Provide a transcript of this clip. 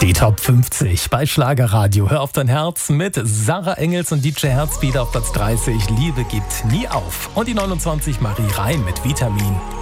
Die Top 50 bei Schlagerradio. Hör auf dein Herz mit Sarah Engels und DJ Herzbeat auf Platz 30. Liebe gibt nie auf. Und die 29 Marie Reim mit Vitamin.